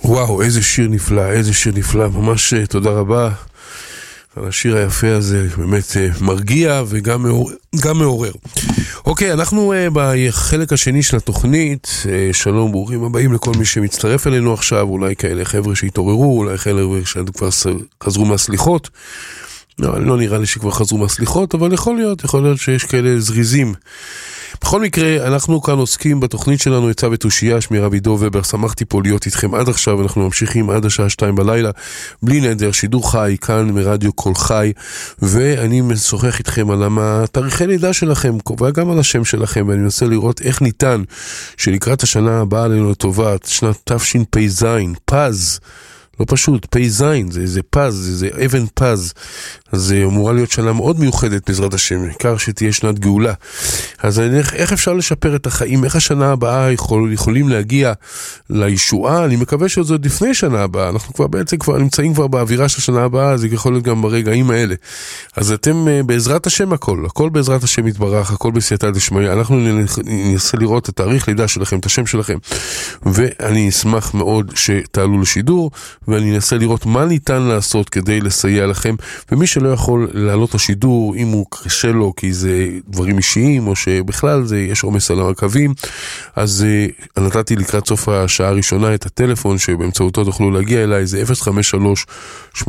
וואו, איזה שיר נפלא, איזה שיר נפלא, ממש תודה רבה על השיר היפה הזה, באמת מרגיע וגם מעורר. אוקיי, אנחנו בחלק השני של התוכנית, שלום, ברוכים הבאים לכל מי שמצטרף אלינו עכשיו, אולי כאלה חבר'ה שהתעוררו, אולי חבר'ה שכבר חזרו מהסליחות, לא נראה לי שכבר חזרו מהסליחות, אבל יכול להיות שיש כאלה זריזים. בכל מקרה, אנחנו כאן עוסקים בתוכנית שלנו עצה ותושייה, שמי רבי דוב ובר, שמחתי פה להיות איתכם עד עכשיו, אנחנו ממשיכים עד השעה 2 בלילה, בלי נדר, שידור חי, כאן מרדיו כל חי, ואני משוחח איתכם על תאריכי לידה שלכם, וגם על השם שלכם, ואני מנסה לראות איך ניתן שלקראת השנה הבאה עלינו לטובה, שנת תשפ"ז, פז, לא פשוט, פ"ז, זה פז, זה אבן פז, אז זה אמורה להיות שנה מאוד מיוחדת בעזרת השם, עיקר שתהיה שנת גאולה. אז איך אפשר לשפר את החיים, איך השנה הבאה יכולים להגיע לישועה, אני מקווה שזה עוד לפני שנה הבאה, אנחנו כבר בעצם נמצאים כבר באווירה של השנה הבאה, זה יכול להיות גם ברגעים האלה. אז אתם בעזרת השם הכל בעזרת השם יתברך, הכל בסייעתא דשמיא, אנחנו ננסה לראות את התאריך לידה שלכם, את השם שלכם, ואני אשמח מאוד שתעלו לשידור, ואני אנסה לראות מה ניתן לעשות כדי לסייע לכם, ומי שלא יכול לעלות לשידור, אם הוא קשה לו כי זה דברים אישיים, או שבכלל יש עומס על הרכבים, אז נתתי לקראת סוף השעה הראשונה את הטלפון, שבאמצעותו תוכלו להגיע אליי, זה 053-835-6229,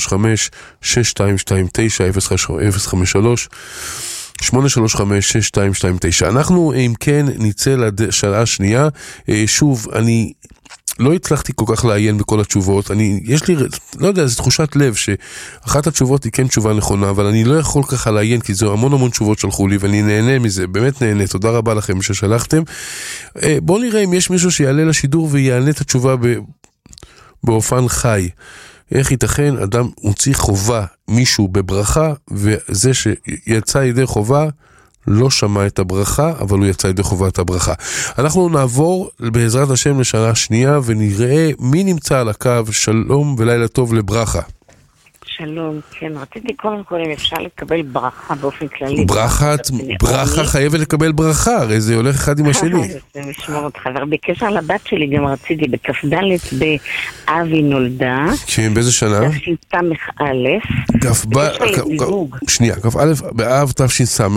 053-835-6229. אנחנו אם כן נצא לשאלה שנייה, שוב, אני לא הצלחתי כל כך לעיין בכל התשובות, יש לי, לא יודע, זו תחושת לב שאחת התשובות היא כן תשובה נכונה, אבל אני לא יכול ככה לעיין, כי זה המון תשובות שלחו לי, ואני נהנה מזה, באמת נהנה, תודה רבה לכם ששלחתם. בואו נראה אם יש מישהו שיעלה לשידור ויענה את התשובה באופן חי. איך ייתכן אדם מוציא חובה מישהו בברכה, וזה שיצא ידי חובה, לא שמע את הברכה, אבל הוא יצא ידי חובה את הברכה. אנחנו נעבור בעזרת השם לשנה שנייה, ונראה מי נמצא על הקו. שלום ולילה טוב לברכה. שלום, כן, רציתי קודם כל אם אפשר לקבל ברכה באופן כללי. ברכה חייבת לקבל ברכה, הרי זה הולך אחד עם השני. זה משמור אותך, ובקשר לבת שלי גם רציתי, בכ"ד באב היא נולדה. כן, באיזה שנה? תשס"א. כ"א באב תשס"א.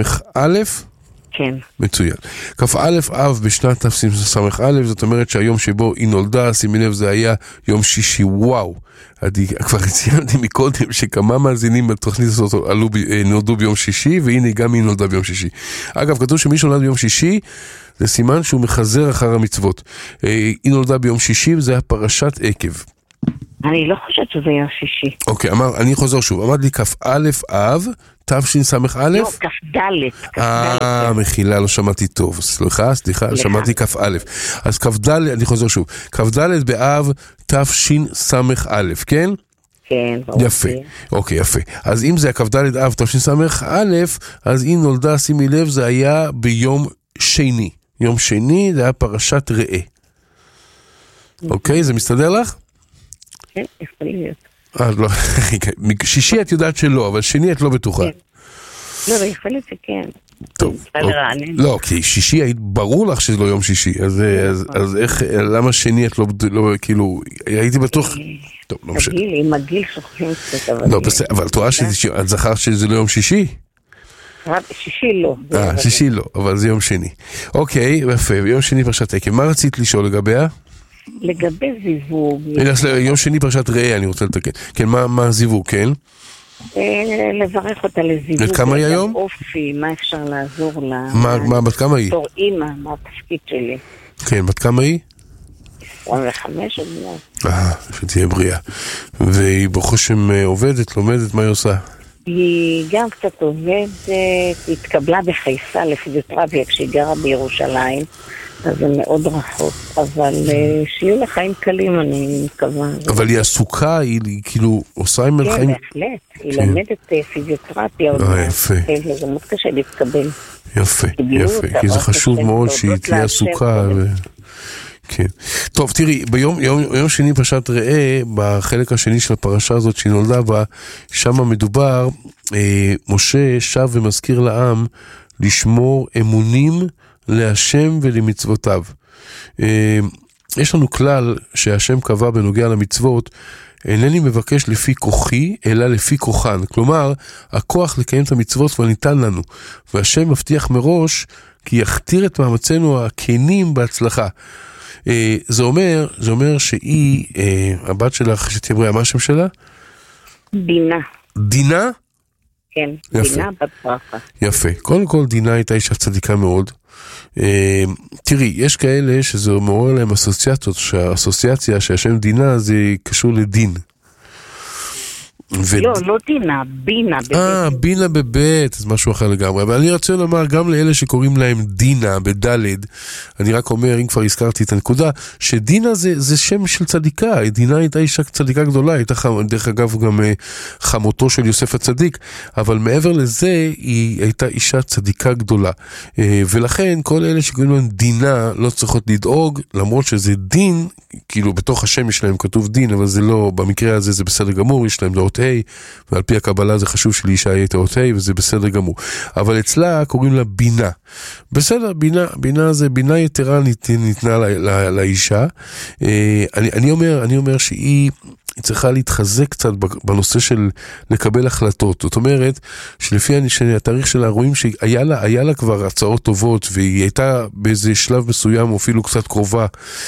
כן. מצוין. כ"א אב בשנת תשס"א, זאת אומרת שהיום שבו היא נולדה, שימי לב, זה היה יום שישי. וואו. כבר ציינתי מקודם שכמה מאזינים בתוכנית הזאת נולדו ביום שישי, והנה גם היא נולדה ביום שישי. אגב, כתוב שמי שנולד ביום שישי, זה סימן שהוא מחזר אחר המצוות. היא נולדה ביום שישי, וזה היה פרשת עקב. אני לא חושבת שזה היה שישי. אוקיי, אני חוזר שוב. אמרת לי כ"א אב, תשס"א? לא, כ"ד. מחילה, לא שמעתי טוב. סליחה, שמעתי כ"א. אז כ"ד, אני חוזר שוב. כ"ד באב תשס"א, כן? כן. יפה. אוקיי, יפה. אז אם זה הכ"ד אב תשס"א, אז היא נולדה, שימי לב, זה היה ביום שני. יום שני זה היה פרשת ראה. אוקיי, זה מסתדר לך? כן, יכול להיות. לא, שישי את יודעת שלא, אבל שני את לא בטוחה. לא, יכול להיות שכן. טוב, לא, כי שישי היית ברור לך שזה לא יום שישי, אז איך, למה שני את לא, כאילו, הייתי בטוח, טוב, לא משנה. עם הגיל שוכחים קצת, לא, בסדר, אבל תראה שאת זכרת שזה לא יום שישי? שישי לא. שישי לא, אבל זה יום שני. אוקיי, יפה, יום שני פרשת עקב. מה רצית לשאול לגביה? לגבי זיווג. יום שני פרשת ראה, אני רוצה לתקן. כן, מה הזיווג, כן? לברך אותה לזיווג. את כמה היא היום? אופי, מה אפשר לעזור לה? מה, בת כמה היא? בתור אימא, מה התפקיד שלי? כן, בת כמה היא? 25 עוד לא. שתהיה בריאה. והיא ברוך השם עובדת, לומדת, מה היא עושה? היא גם קצת עובדת, היא התקבלה בחיפה לפיזיותרפיה כשהיא גרה בירושלים. אז זה מאוד רחוק, אבל שיהיו לחיים קלים, אני מקווה. אבל היא עסוקה, היא כאילו עושה עם החיים? כן, בהחלט. היא לומדת פיזיותרפיה. יפה. זה מאוד קשה להתקבל. יפה, כי זה חשוב מאוד שהיא תהיה עסוקה. כן. טוב, תראי, ביום שני פרשת ראה, בחלק השני של הפרשה הזאת שהיא נולדה בה, שם מדובר, משה שב ומזכיר לעם לשמור אמונים להשם ולמצוותיו. יש לנו כלל שהשם קבע בנוגע למצוות, אינני מבקש לפי כוחי, אלא לפי כוחן. כלומר, הכוח לקיים את המצוות כבר ניתן לנו, והשם מבטיח מראש כי יכתיר את מאמצינו הכנים בהצלחה. זה אומר שהיא, הבת שלך, שתהיה בריאה, מה השם שלה? דינה. דינה? כן, יפה. דינה בת ברכה. יפה. קודם כל, דינה הייתה אישה צדיקה מאוד. תראי, יש כאלה שזה מעורר להם אסוציאציות, שהאסוציאציה שהשם דינה זה קשור לדין. לא דינה, בינה בבית. בינה בבית, זה משהו אחר לגמרי. אבל אני רוצה לומר גם לאלה שקוראים להם דינה בדלת, אני רק אומר, אם כבר הזכרתי את הנקודה, שדינה זה שם של צדיקה. דינה הייתה אישה צדיקה גדולה, הייתה דרך אגב גם חמותו של יוסף הצדיק, אבל מעבר לזה היא הייתה אישה צדיקה גדולה. ולכן כל אלה שקוראים להם דינה לא צריכות לדאוג, למרות שזה דין, כאילו בתוך השם יש להם כתוב דין, אבל זה לא, במקרה הזה זה בסדר גמור, יש להם דעות ועל פי הקבלה זה חשוב שלאישה יהיה תאות וזה בסדר גמור. אבל אצלה קוראים לה בינה. בסדר, בינה זה בינה יתרה ניתנה לאישה. אני אומר שהיא צריכה להתחזק קצת בנושא של לקבל החלטות. זאת אומרת, שלפי התאריך שלה רואים שהיה לה כבר הצעות טובות, והיא הייתה באיזה שלב מסוים, או אפילו קצת קרובה,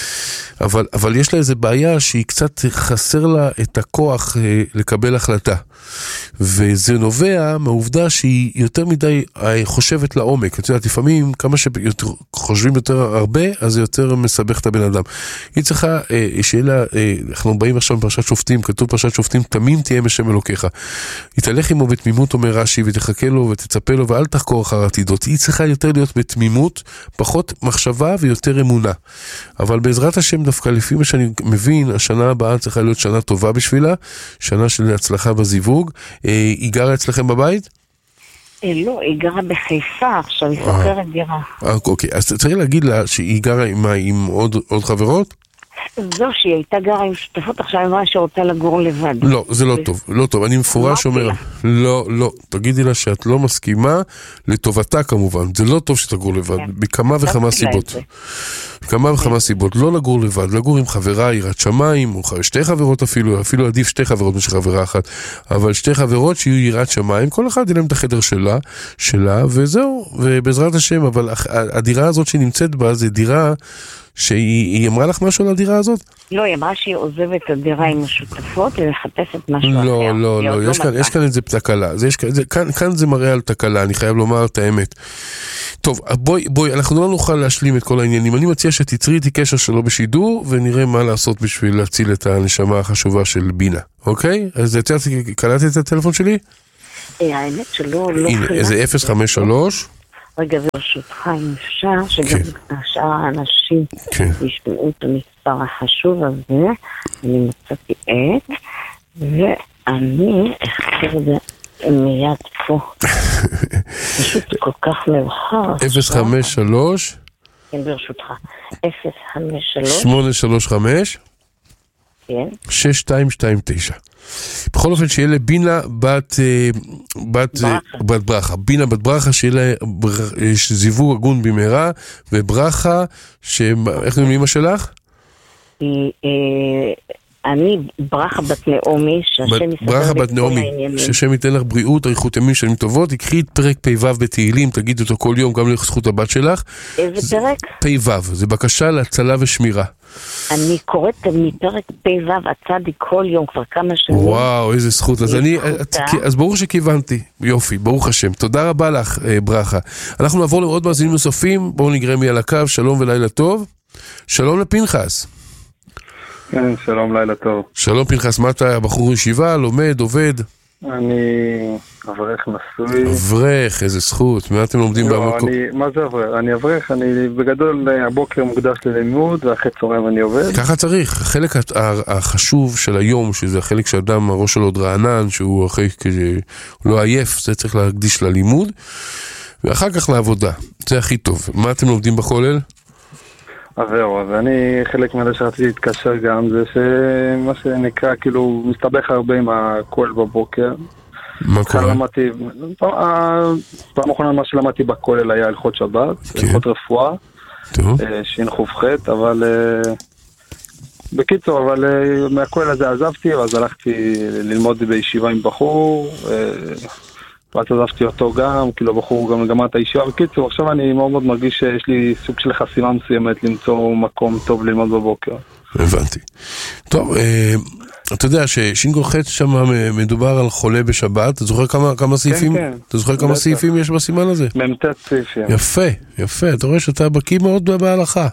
אבל יש לה איזה בעיה שהיא קצת חסר לה את הכוח לקבל החלטה. וזה נובע מהעובדה שהיא יותר מדי חושבת לעומק. את יודעת, לפעמים כמה שחושבים יותר הרבה, אז זה יותר מסבך את הבן אדם. היא צריכה, שאלה, אנחנו באים עכשיו בפרשת שופטים, כתוב פרשת שופטים, תמים תהיה משם אלוקיך. יתהלך עמו בתמימות, אומר רש"י, ותחכה לו ותצפה לו, ואל תחקור אחר עתידות. היא צריכה יותר להיות בתמימות, פחות מחשבה ויותר אמונה. אבל בעזרת השם דווקא, לפי מה שאני מבין, השנה הבאה צריכה להיות שנה טובה בשבילה, שנה של הצלחה בזיווג. היא גרה אצלכם בבית? לא, היא גרה בחיפה, עכשיו היא שוכרת דירה. אוקיי, אז צריך להגיד לה שהיא גרה עם עוד חברות? זו שהיא הייתה גרה עם שותפות, עכשיו אמרה שרוצה לגור לבד. לא, זה לא טוב, לא טוב, אני מפורש אומר, לא, תגידי לה שאת לא מסכימה, לטובתה כמובן, זה לא טוב שתגור לבד, בכמה וכמה סיבות. כמה וכמה סיבות, לא לגור לבד, לגור עם חברה, יראת שמיים, או שתי חברות אפילו עדיף שתי חברות משל חברה אחת, אבל שתי חברות שיהיו יראת שמיים, כל אחד ילם את החדר שלה, וזהו, ובעזרת השם, אבל הדירה הזאת שנמצאת בה, זה דירה שהיא אמרה לך משהו על הדירה הזאת? לא, היא אמרה שהיא עוזבת את הדירה עם השותפות ולחפש את משהו אחר. לא, יש כאן איזה תקלה, כאן זה מראה על תקלה, אני חייב לומר את האמת. טוב, בואי, אנחנו לא נוכל להשלים את כל העניינים, אני מציע שתצרי איתי קשר שלו בשידור, ונראה מה לעשות בשביל להציל את הנשמה החשובה של בינה, אוקיי? אז קלטת את הטלפון שלי? האמת שלא הנה, איזה 053 רגע, ברשותך, אם אפשר, שגם השאר האנשים ישמעו את המספר החשוב הזה, אני מצאתי עט, ואני אכתר את זה מיד פה. פשוט זה כל כך מאוחר. 053 כן, ברשותך. 053 835 כן. 6229. בכל אופן שיהיה לבינה בת ברכה. בינה בת ברכה, שיהיה לה זיווג הגון במהרה, וברכה, איך קוראים לאמא שלך? אני ברכה בת נעמי, ברכה בת נעמי, שהשם ייתן לך בריאות, אריכות ימים, שנים טובות. תקחי את פרק פ"ו בתהילים, תגיד אותו כל יום, גם לזכות הבת שלך. איזה פרק? פ"ו, זה בקשה להצלה ושמירה. אני קוראת מפרק פ"ו הצדיק כל יום כבר כמה שנים. וואו, איזה זכות. אז ברור שכיוונתי. יופי, ברוך השם. תודה רבה לך, ברכה. אנחנו נעבור לעוד מאזינים נוספים. בואו נגרם מי על הקו. שלום ולילה טוב. שלום לפנחס. כן, שלום, לילה טוב. שלום פנחס, מה אתה, בחור ישיבה, לומד, עובד? אני אברך נשוי. אברך, איזה זכות. מה אתם לומדים במקום? מה זה אברך? אני אברך, אני בגדול הבוקר מוקדש ללימוד, ואחרי צהריים אני עובד. ככה צריך. החלק החשוב של היום, שזה החלק שאדם, הראש שלו עוד רענן, שהוא אחרי הוא לא עייף, זה צריך להקדיש ללימוד, ואחר כך לעבודה. זה הכי טוב. מה אתם לומדים בכולל? אז זהו, אז אני חלק מהזה שרציתי להתקשר גם, זה שמה שנקרא, כאילו, מסתבך הרבה עם הקול בבוקר. מה קורה? פעם אחרונה מה שלמדתי בכולל היה הלכות שבת, הלכות רפואה, שין ח"ח, אבל בקיצור, אבל מהכולל הזה עזבתי, ואז הלכתי ללמוד בישיבה עם בחור, ואז עזבתי אותו גם, כאילו בחור גם גמר את הישיבה. בקיצור, עכשיו אני מאוד מאוד מרגיש שיש לי סוג של חסימה מסוימת למצוא מקום טוב ללמוד בבוקר. הבנתי. טוב, אתה יודע ששינגו חץ שם מדובר על חולה בשבת, אתה זוכר כמה סעיפים? כן. אתה זוכר כמה סעיפים יש בסימן הזה? ממתת סעיפים. יפה, אתה רואה שאתה בקיא מאוד בהלכה.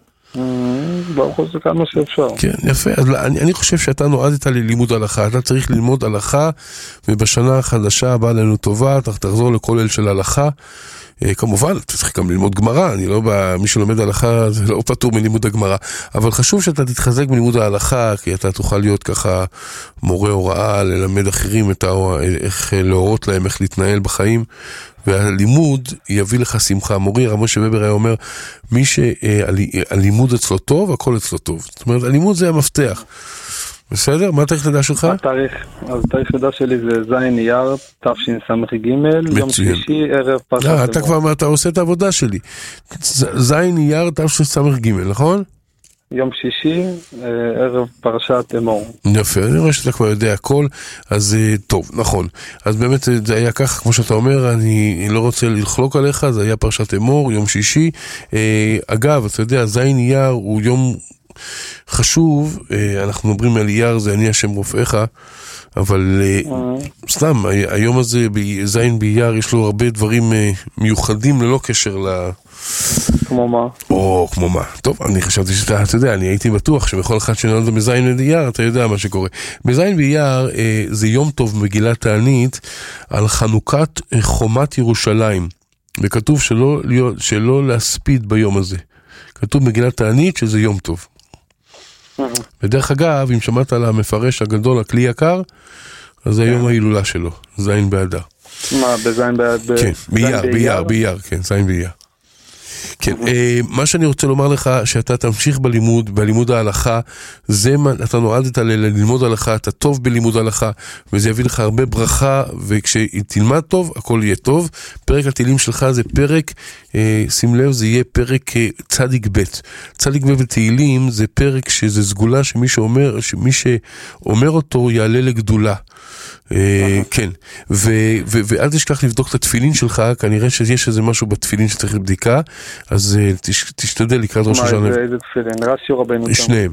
ברוך הוא זה כמה שאפשר. כן, יפה. אז אני חושב שאתה נועדת ללימוד הלכה, אתה צריך ללמוד הלכה, ובשנה החדשה הבאה לנו טובה, אתה תחזור לכולל של הלכה. כמובן, אתה צריך גם ללמוד גמרא, מי שלומד הלכה זה לא פטור מלימוד הגמרא, אבל חשוב שאתה תתחזק בלימוד ההלכה, כי אתה תוכל להיות ככה מורה הוראה, ללמד אחרים איך להורות להם, איך להתנהל בחיים, והלימוד יביא לך שמחה. מורי רב משה ובר היה אומר, מי שהלימוד אצלו טוב, הכל אצלו טוב. זאת אומרת, הלימוד זה המפתח. בסדר? מה התאריך לידה שלך? התאריך לידה שלי זה זין אייר, תשס"ג, יום שלישי, ערב פרשת אמור. אתה עושה את העבודה שלי. זין אייר, תשס"ג, נכון? יום שישי, ערב פרשת אמור. יפה, אני רואה שאתה כבר יודע הכל, אז טוב, נכון. אז באמת זה היה ככה, כמו שאתה אומר, אני לא רוצה לחלוק עליך, זה היה פרשת אמור, יום שישי. אגב, אתה יודע, זין אייר הוא יום חשוב, אנחנו מדברים על אייר, זה אני השם רופאיך, אבל סתם, היום הזה, זין באייר, יש לו הרבה דברים מיוחדים ללא קשר כמו מה? כמו מה. טוב, אני חשבתי שאתה יודע, אני הייתי בטוח שבכל אחד שנולד בזין באייר, אתה יודע מה שקורה. בזין באייר זה יום טוב במגילת תענית על חנוכת חומת ירושלים, וכתוב שלא להספיד ביום הזה. כתוב במגילת תענית שזה יום טוב. בדרך אגב, אם שמעת על המפרש הגדול, הכלי יקר, אז זה היום ההילולה שלו, זין באדר. מה, בזין באדר? כן, באייר, כן, זין באייר. כן, מה שאני רוצה לומר לך, שאתה תמשיך בלימוד ההלכה, אתה נועדת ללמוד הלכה, אתה טוב בלימוד הלכה, וזה יביא לך הרבה ברכה, וכשתלמד טוב, הכל יהיה טוב. פרק התהילים שלך זה פרק, שים לב, זה יהיה פרק צדיק ב'. צדיק ב' בתהילים זה פרק שזה סגולה שמי שאומר אותו יעלה לגדולה. כן, ואל תשכח לבדוק את התפילין שלך, כנראה שיש איזה משהו בתפילין שצריך לבדיקה, אז תשתדל לקראת ראש השנה. מה, איזה תפילין? רש"י או רבנו תם?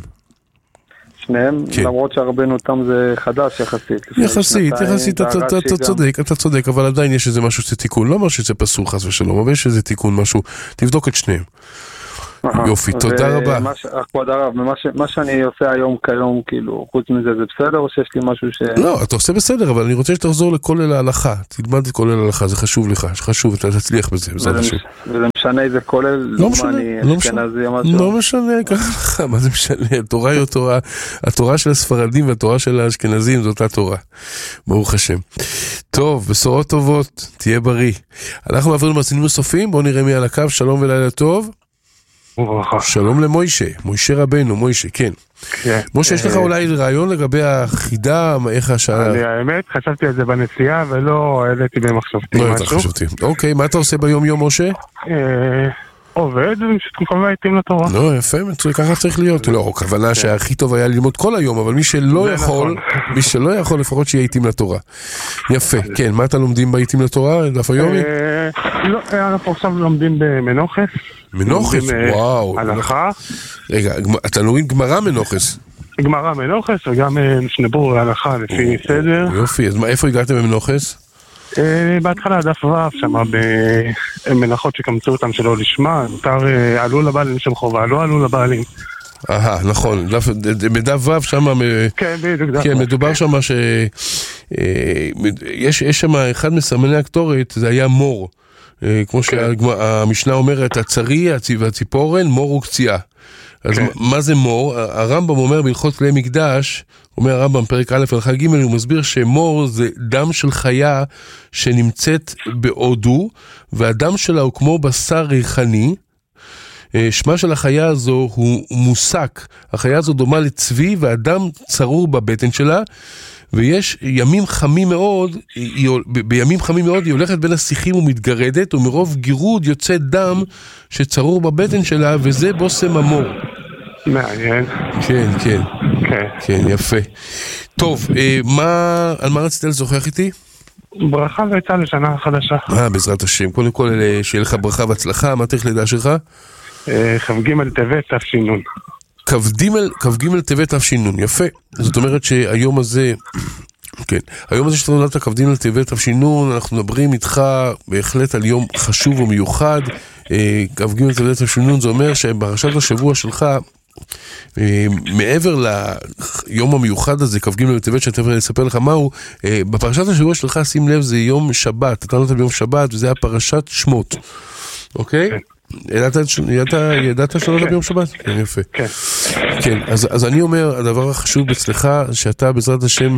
שניהם? למרות שהרבנו תם זה חדש יחסית, אתה צודק, אבל עדיין יש איזה משהו שזה תיקון, לא אומר שזה פסול חס ושלום, אבל יש איזה תיקון, משהו, תבדוק את שניהם. יופי, תודה רבה. כבוד הרב, מה שאני עושה היום כיום, כאילו, חוץ מזה זה בסדר, או שיש לי משהו לא, אתה עושה בסדר, אבל אני רוצה שתחזור לכולל ההלכה, תלמד את כולל ההלכה, זה חשוב לך, חשוב, אתה תצליח בזה, וזה משנה איזה כולל, לא משנה, ככה, מה זה משנה, התורה היא התורה של הספרדים והתורה של האשכנזים, זאת התורה, ברוך השם. טוב, בשורות טובות, תהיה בריא. אנחנו מעבירים למאזינים נוספים, בואו נראה מי על הקו, שלום ולילה טוב. שלום למוישה, מוישה רבנו, מוישה, כן. מוישה, יש לך אולי רעיון לגבי החידה, איך השעה? האמת, חשבתי על זה בנסיעה ולא העליתי במחשבתי משהו. אוקיי, מה אתה עושה ביום יום, מוישה? עובד, וכמובן הייתים לתורה. לא, יפה, ככה צריך להיות. לא, הכוונה שהכי טוב היה ללמוד כל היום, אבל מי שלא יכול, לפחות שיהיה איתים לתורה. יפה, כן, מה אתה לומדים באיתים לתורה, דף היומי? לא, אנחנו עכשיו לומדים במנוחס. מנוחס? וואו. הלכה. רגע, אתה לומדים גמרא מנוחס? גמרא מנוחס, וגם שנבור הלכה לפי סדר. יופי, אז איפה הגעתם במנוחס? בהתחלה דף ו' שם במנחות שקמצו אותם שלא לשמה, עלו לבעלים שם חובה, לא עלו לבעלים. נכון, בדף ו' שם, כן, מדובר שם יש שם אחד מסמני הקטורת, זה היה מור, כמו שהמשנה אומרת, הצרי והציפורן, מור וקציעה. אז מה זה מור? הרמב"ם אומר בהלכות כלי מקדש, אומר הרמב"ם פרק א' הלכה ג', הוא מסביר שמור זה דם של חיה שנמצאת בהודו, והדם שלה הוא כמו בשר ריחני. שמה של החיה הזו הוא מוסק, החיה הזו דומה לצבי והדם צרור בבטן שלה, ויש ימים חמים מאוד, בימים חמים מאוד היא הולכת בין השיחים ומתגרדת, ומרוב גירוד יוצא דם שצרור בבטן שלה, וזה בושם המור. מעניין. כן, כן. כן. כן, יפה. טוב, על מה רצית לשוחח איתי? ברכה ויצא לשנה חדשה. בעזרת השם. קודם כל, שיהיה לך ברכה והצלחה. מה תאריך לידה שלך? כ"ג טבת תש"ן. כ"ג טבת תש"ן, יפה. זאת אומרת שהיום הזה, כן, היום הזה שאתה נולדת כ"ג טבת תש"ן, אנחנו מדברים איתך בהחלט על יום חשוב ומיוחד. כ"ג טבת תש"ן זה אומר שבפרשת השבוע שלך, מעבר ליום המיוחד הזה, כ"ג טבת, שאני תכף אספר לך מהו, בפרשת השבוע שלך, שים לב, זה יום שבת, אתה נולדת ביום שבת, וזה היה פרשת שמות, אוקיי? ידעת שנולדת ביום שבת? כן, יפה. כן, אז אני אומר, הדבר החשוב אצלך, שאתה בעזרת השם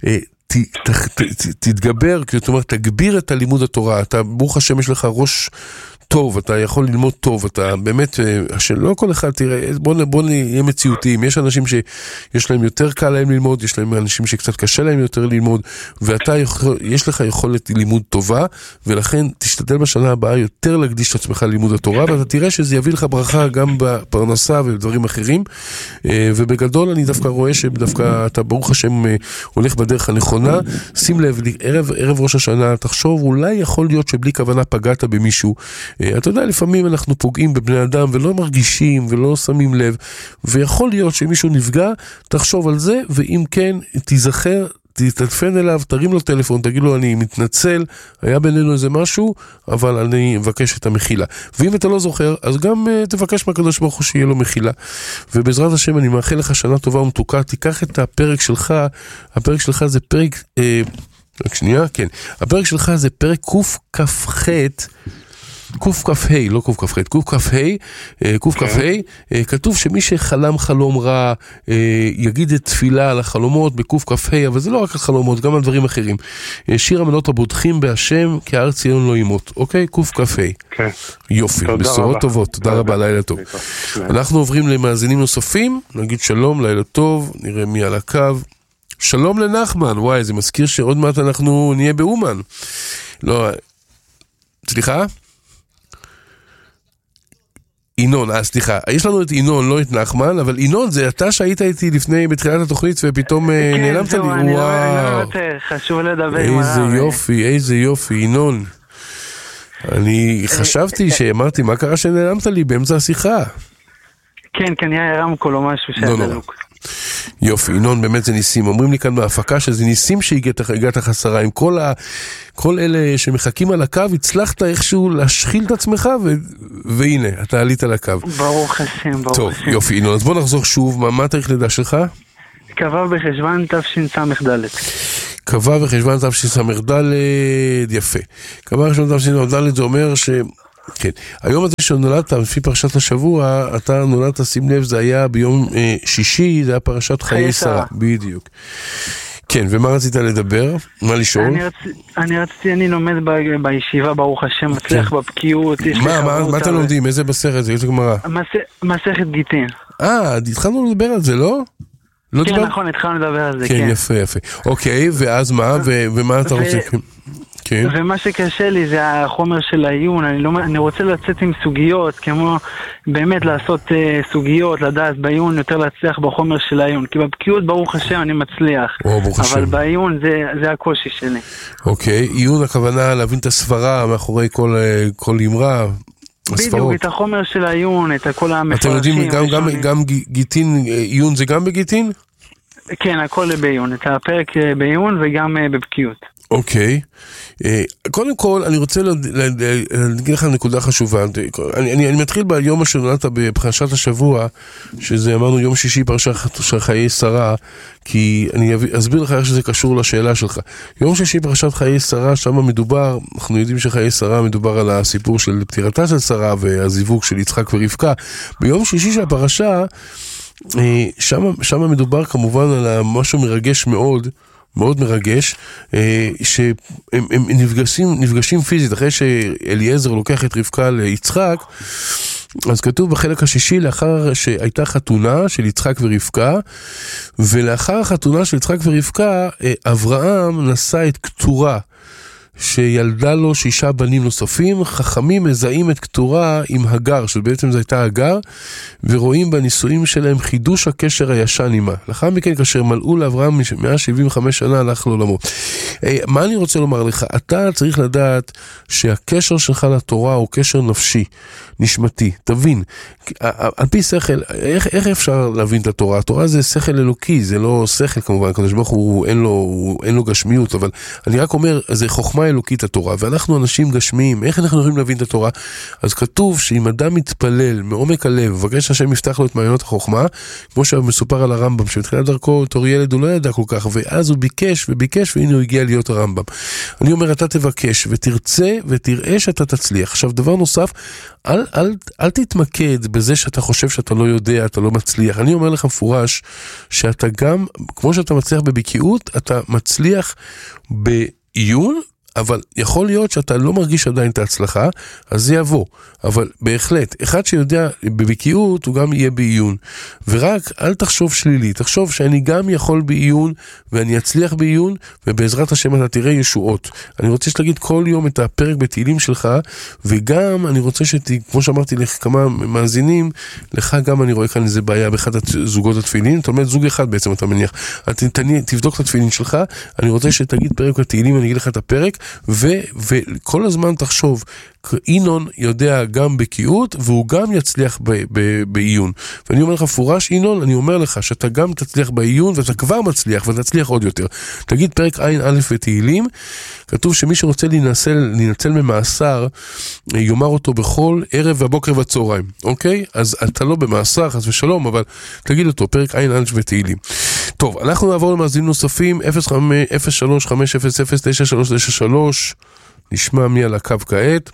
תתגבר, זאת אומרת, תגביר את הלימוד התורה, אתה ברוך השם יש לך ראש טוב, אתה יכול ללמוד טוב, אתה באמת, לא כל אחד, תראה, בוא נהיה מציאותיים, יש אנשים שיש להם יותר קל להם ללמוד, יש להם אנשים שקצת קשה להם יותר ללמוד, יש לך יכולת לימוד טובה, ולכן תשתדל בשנה הבאה יותר להקדיש את עצמך ללימוד התורה, ואתה תראה שזה יביא לך ברכה גם בפרנסה ובדברים אחרים, ובגדול אני דווקא רואה שדווקא אתה ברוך השם הולך בדרך הנכונה, שים לב, ערב ראש השנה, תחשוב, אולי יכול להיות שבלי כוונה פגעת במישהו, אתה יודע, לפעמים אנחנו פוגעים בבני אדם ולא מרגישים ולא שמים לב, ויכול להיות שמישהו נפגע, תחשוב על זה, ואם כן, תיזכר, תטלפן אליו, תרים לו טלפון, תגיד לו, אני מתנצל, היה בינינו איזה משהו, אבל אני מבקש את המחילה. ואם אתה לא זוכר, אז גם תבקש מהקדוש ברוך הוא שיהיה לו מחילה. ובעזרת השם, אני מאחל לך שנה טובה ומתוקה, תיקח את הפרק שלך, הפרק שלך זה פרק, רק שנייה, כן, הפרק שלך זה פרק קכ"ח, לא קכ"ח, כתוב שמי שחלם חלום רע יגיד את תפילה על החלומות בקכ"ח, אבל זה לא רק החלומות, גם על דברים אחרים. שיר המנות הבוטחים בהשם, כי הארץ ציון לא ימות. אוקיי? קכ"ח. כן. יופי, בשורות טובות. תודה רבה, לילה טוב. אנחנו עוברים למאזינים נוספים, נגיד שלום, לילה טוב, נראה מי על הקו. שלום לנחמן, וואי, זה מזכיר שעוד מעט אנחנו נהיה באומן. לא, סליחה? ינון, סליחה, יש לנו את ינון, לא את נחמן, אבל ינון, זה אתה שהיית איתי לפני, בתחילת התוכנית, ופתאום נעלמת לי, וואו. חשוב לדבר עם הרב. איזה יופי, ינון. אני חשבתי שאמרתי, מה קרה שנעלמת לי באמצע השיחה? כן, כנראה רמקול או משהו שהדלוק. יופי, ינון, באמת זה ניסים. אומרים לי כאן בהפקה שזה ניסים שהגעת חסרה. עם כל אלה שמחכים על הקו, הצלחת איכשהו להשחיל את עצמך, והנה, אתה עלית על הקו. ברוך השם, ברוך השם. טוב, יופי, ינון, אז בוא נחזור שוב. מה תאריך לידה שלך? כ"ו בחשוון תשס"ד. כ"ו בחשוון תשס"ד, יפה. כ"ו בחשוון תשס"ד זה אומר ש... כן, היום הזה שנולדת, לפי פרשת השבוע, אתה נולדת, שים לב, זה היה ביום שישי, זה היה פרשת חיי שרה, בדיוק. כן, ומה רצית לדבר? מה לשאול? אני לומד בישיבה, ברוך השם, מצליח בבקיאות. מה אתם לומדים? איזה בסרט? איזה גמרא? מסכת גיטין. התחלנו לדבר על זה, לא? כן, נכון, התחלנו לדבר על זה, כן. כן, יפה, יפה. אוקיי, ואז מה? ומה אתה רוצה? כן. ומה שקשה לי זה החומר של העיון, אני רוצה לצאת עם סוגיות, כמו באמת לעשות סוגיות, לדעת בעיון, יותר להצליח בחומר של העיון, כי בבקיאות ברוך השם אני מצליח, אבל בעיון זה הקושי שלי. אוקיי, עיון הכוונה להבין את הסברה מאחורי כל אמרה, בדיוק, את החומר של העיון, את כל המפרשים. אתם יודעים, גם גיטין, עיון זה גם בגיטין? כן, הכל בעיון, את הפרק בעיון וגם בבקיאות. אוקיי, קודם כל אני רוצה להגיד לך נקודה חשובה. אני מתחיל ביום אשר נולדת בפרשת השבוע, שזה אמרנו יום שישי פרשת חיי שרה, כי אני אסביר לך איך שזה קשור לשאלה שלך. יום שישי פרשת חיי שרה, שם מדובר, אנחנו יודעים שחיי שרה מדובר על הסיפור של פטירתה של שרה והזיווג של יצחק ורבקה. ביום שישי של הפרשה, שם מדובר כמובן על משהו מרגש מאוד, מאוד מרגש, שהם נפגשים פיזית, אחרי שאליעזר לוקח את רבקה ליצחק, אז כתוב בחלק השישי, לאחר שהייתה חתונה של יצחק ורבקה, ולאחר החתונה של יצחק ורבקה, אברהם נשא את קטורה שילדה לו 6 בנים נוספים, חכמים מזהים את קטורה עם הגר, שבעצם זו הייתה הגר, ורואים בנישואים שלהם חידוש הקשר הישן עמה. לאחר מכן, כאשר מלאו לאברהם 175 שנה, הלך לעולמו. מה אני רוצה לומר לך? אתה צריך לדעת שהקשר שלך לתורה הוא קשר נפשי, נשמתי. תבין, על פי שכל, איך אפשר להבין את התורה? התורה זה שכל אלוקי, זה לא שכל כמובן, הקדוש ברוך הוא אין לו גשמיות, אבל אני רק אומר, זה חוכמה אלוקית התורה, ואנחנו אנשים גשמיים, איך אנחנו יכולים להבין את התורה? אז כתוב שאם אדם מתפלל מעומק הלב, מבקש השם יפתח לו את מעיינות החוכמה, כמו שמסופר על הרמב"ם, שבתחילת דרכו, בתור ילד הוא לא ידע כל כך, ואז הוא ביקש וביקש, והנה הוא הגיע להיות הרמב"ם. אני אומר, אתה תבקש ותרצה ותראה שאתה תצליח. עכשיו, דבר נוסף, אל תתמקד בזה שאתה חושב שאתה לא יודע, אתה לא מצליח. אני אומר לך מפורש, שאתה גם, כמו שאתה מצליח בבקיאות, אתה מצליח בעיון, אבל יכול להיות שאתה לא מרגיש עדיין את ההצלחה, אז זה יבוא. אבל בהחלט, אחד שיודע בבקיאות, הוא גם יהיה בעיון. ורק אל תחשוב שלילי, תחשוב שאני גם יכול בעיון, ואני אצליח בעיון, ובעזרת השם אתה תראה ישועות. אני רוצה שתגיד כל יום את הפרק בתהילים שלך, וגם אני רוצה כמו שאמרתי לך כמה מאזינים, לך גם אני רואה כאן איזה בעיה באחד הזוגות התפילין, זאת אומרת זוג אחד בעצם אתה מניח. תבדוק את התפילין שלך, אני רוצה שתגיד פרק בתהילים, אני אגיד לך את הפרק, וכל הזמן תחשוב, אינון יודע גם בקיאות, והוא גם יצליח בעיון. ואני אומר לך, פורש אינון, אני אומר לך שאתה גם תצליח בעיון, ואתה כבר מצליח, ותצליח עוד יותר. תגיד פרק עין א' ותהילים, כתוב שמי שרוצה להינצל ממאסר, יאמר אותו בכל ערב והבוקר והצהריים. אוקיי? אז אתה לא במאסר, חס ושלום, אבל תגיד אותו, פרק עין א' ותהילים. טוב, אנחנו נעבור למאזינים נוספים, 03-500-9393, נשמע מי על הקו כעת.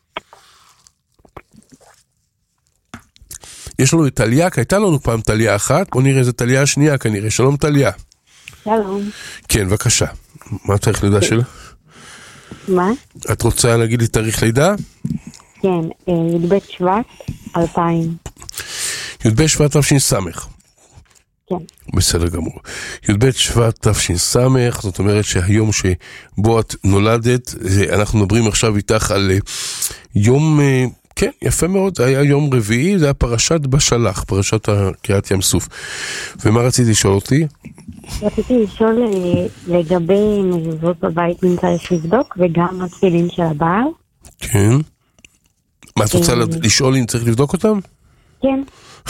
יש לנו את טליה, הייתה לנו פעם טליה אחת, בוא נראה איזה טליה השנייה כנראה. שלום טליה. שלום. כן, בבקשה. מה תאריך לידה שלה? מה? את רוצה להגיד לי תאריך לידה? כן, י"ב שבט 2000. י"ב שבט תש"ס. כן. בסדר גמור. י"ב שבט תש"ס, זאת אומרת שהיום שבו את נולדת, אנחנו מדברים עכשיו איתך על יום, כן, יפה מאוד, זה היה יום רביעי, זה היה פרשת בשלח, פרשת קריאת ים סוף. ומה רציתי לשאול אותי? רציתי לשאול לגבי מזוזות בבית, אם צריך לבדוק, וגם התפילין של הבעל. כן. מה את רוצה לשאול אם צריך לבדוק אותם? כן.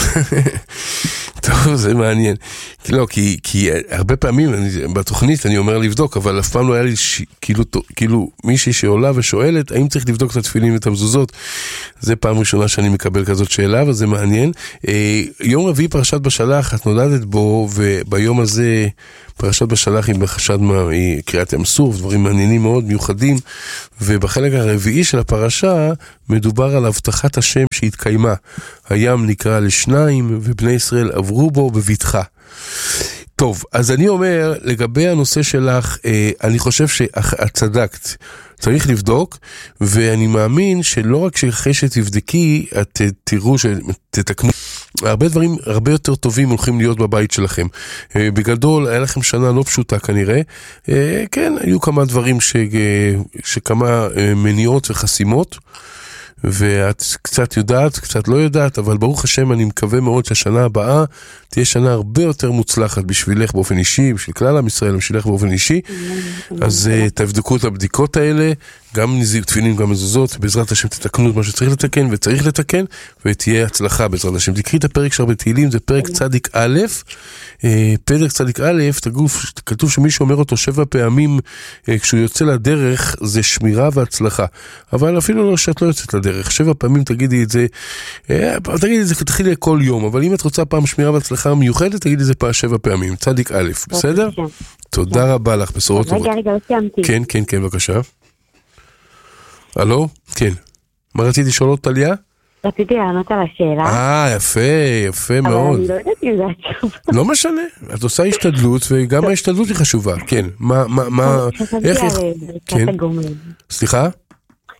טוב, זה מעניין. לא, כי הרבה פעמים בתוכנית אני אומר לבדוק, אבל אף פעם לא היה לי כאילו מישהי שעולה ושואלת, האם צריך לבדוק את התפילין ואת המזוזות? זה פעם ראשונה שאני מקבל כזאת שאלה, וזה מעניין. יום רביעי פרשת בשלח, את נולדת בו, וביום הזה פרשת בשלח היא בחשד קריאת ים סוף, דברים מעניינים מאוד, מיוחדים, ובחלק הרביעי של הפרשה מדובר על הבטחת השם שהתקיימה. הים נקרא לשניים, ובני ישראל עברו בו בבטחה. טוב, אז אני אומר, לגבי הנושא שלך, אני חושב שאת צדקת. צריך לבדוק, ואני מאמין שלא רק שאחרי שתבדקי, את תראו שתתקנו. הרבה דברים הרבה יותר טובים הולכים להיות בבית שלכם. בגדול, היה לכם שנה לא פשוטה כנראה. כן, היו כמה דברים שכמה מניעות וחסימות, ואת קצת יודעת, קצת לא יודעת, אבל ברוך השם אני מקווה מאוד שהשנה הבאה תהיה שנה הרבה יותר מוצלחת בשבילך באופן אישי, בשביל כלל עם ישראל, בשבילך באופן אישי. אז תבדקו את הבדיקות האלה, גם תפילין, גם מזוזות, בעזרת השם תתקנו את מה שצריך לתקן וצריך לתקן, ותהיה הצלחה בעזרת השם. תקחי את הפרק של בתהילים, זה פרק צדיק א', פרק צדיק א', כתוב שמי שאומר אותו 7 פעמים כשהוא יוצא לדרך, זה שמירה והצלחה. אבל אפילו לא שאת לא יוצאת לדרך, 7 פעמים תגידי את זה, תתחילי כל יום, אבל אם את רוצה פעם שמירה והצלחה מיוחדת, תגידי את זה 7 פעמים, צדיק א', בסדר? תודה רבה לך, בשורות טובות. רגע, לא סיימתי. כן, בבקשה. הלו? כן. מה רציתי לשאול עוד טליה? רציתי לענות על השאלה. יפה מאוד. אבל אני לא יודעת אם זה התשובה. לא משנה, את עושה השתדלות, וגם ההשתדלות היא חשובה. כן, מה, איך... חשבתי על ברכת הגומלין. סליחה?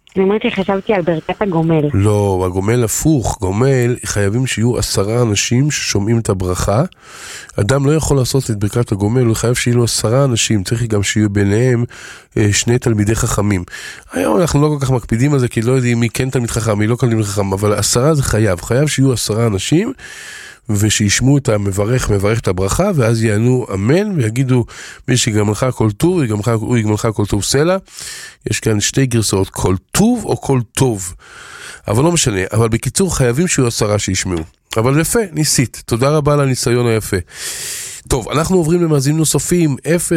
אני אומרת שחשבתי על ברכת הגומל. לא, הגומל הפוך. גומל, חייבים שיהיו 10 אנשים ששומעים את הברכה. אדם לא יכול לעשות את ברכת הגומל, הוא חייב שיהיו 10 אנשים, צריך גם שיהיו ביניהם 2 תלמידי חכמים. היום אנחנו לא כל כך מקפידים על זה, כי לא יודעים מי כן תלמיד חכם, מי לא תלמיד חכם, אבל 10 זה חייב שיהיו 10 אנשים, ושישמעו את המברך את הברכה, ואז יענו אמן, ויגידו, מי שיגמלך כל טוב, הוא יגמלך כל טוב סלע. יש כאן 2 גרסאות, כל טוב או כל טוב. אבל לא משנה, אבל בקיצור חייבים שיהיו 10 שישמעו. אבל יפה, ניסית. תודה רבה על הניסיון היפה. טוב, אנחנו עוברים למאזינים נוספים,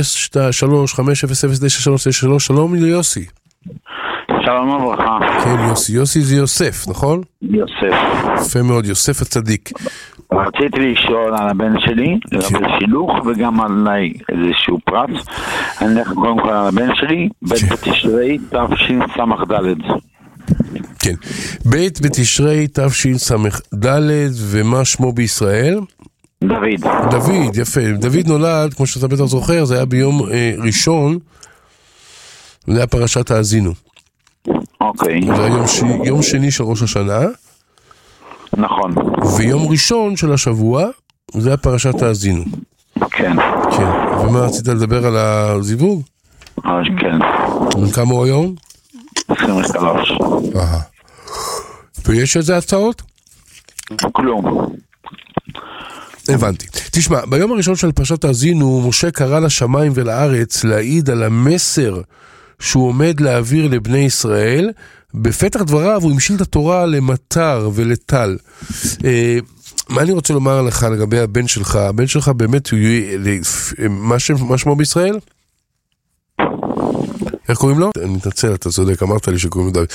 03-500-933, שלום ליוסי. שלום וברכה. כן, יוסי זה יוסף, נכון? יוסף. יפה מאוד, יוסף הצדיק. רציתי לשאול על הבן שלי, לגבי שילוך, וגם עליי איזשהו פרט. אני אלך קודם כל על הבן שלי, בית בתשרי תשס"ד. כן, בית בתשרי תשס"ד, ומה שמו בישראל? דוד, יפה. דוד נולד, כמו שאתה בטח זוכר, זה היה ביום ראשון, זה היה פרשת האזינו. אוקיי. זה היה יום שני של ראש השנה. נכון. ויום ראשון של השבוע, זה היה פרשת האזינו. כן. כן. ומה רצית לדבר על הזיווג? כן. כמה הוא היום? 23. ויש איזה הצעות? כלום. הבנתי. תשמע, ביום הראשון של פרשת האזינו, משה קרא לשמיים ולארץ להעיד על המסר שהוא עומד להעביר לבני ישראל. בפתח דבריו הוא המשיל את התורה למטר ולטל. מה אני רוצה לומר לך לגבי הבן שלך? הבן שלך באמת, מה שמו בישראל? איך קוראים לו? אני מתנצל, אתה צודק, אמרת לי שקוראים לו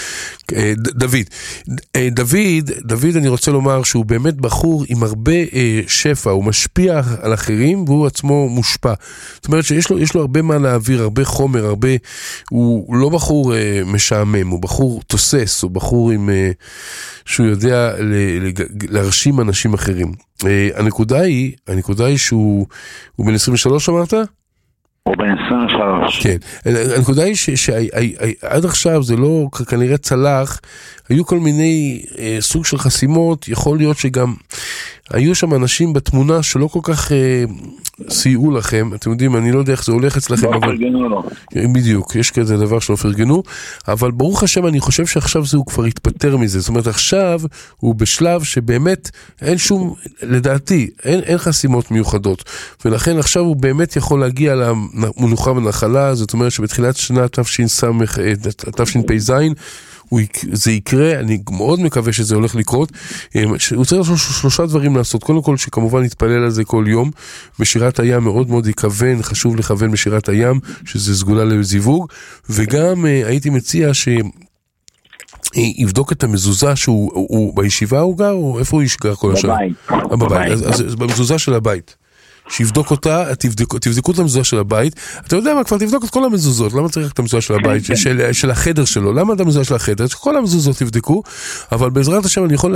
דוד, אני רוצה לומר שהוא באמת בחור עם הרבה שפע, הוא משפיע על אחרים והוא עצמו מושפע. זאת אומרת שיש לו הרבה מה להעביר, הרבה חומר, הוא לא בחור משעמם, הוא בחור תוסס, הוא בחור שהוא יודע להרשים אנשים אחרים. הנקודה היא שהוא בן 23 אמרת? הוא בן 23. כן, הנקודה היא שעד עכשיו זה לא כנראה צלח, היו כל מיני סוג של חסימות, יכול להיות שגם היו שם אנשים בתמונה שלא כל כך סייעו לכם, אתם יודעים, אני לא יודע איך זה הולך אצלכם, לא פרגנו לו. בדיוק, יש כזה דבר שלא פרגנו, אבל ברוך השם אני חושב שעכשיו הוא כבר התפטר מזה, זאת אומרת עכשיו הוא בשלב שבאמת אין שום, לדעתי, אין חסימות מיוחדות, ולכן עכשיו הוא באמת יכול להגיע למנוחה ונחלה, זאת אומרת שבתחילת שנה תשפ"ז, זה יקרה, אני מאוד מקווה שזה הולך לקרות. הוא צריך לעשות 3 דברים לעשות. קודם כל שכמובן נתפלל על זה כל יום. בשירת הים מאוד מאוד יכוון, חשוב לכוון בשירת הים, שזה סגולה לזיווג. וגם הייתי מציע שיבדוק את המזוזה שהוא בישיבה הוא גר, או איפה הוא גר כל השנה? בבית. אז במזוזה של הבית. שיבדוק אותה, תבדקו את המזוזה של הבית. אתה יודע מה, כבר תבדוק את כל המזוזות. למה צריך את המזוזה של הבית, של החדר שלו? למה את המזוזה של החדר? כל המזוזות תבדקו, אבל בעזרת השם אני יכול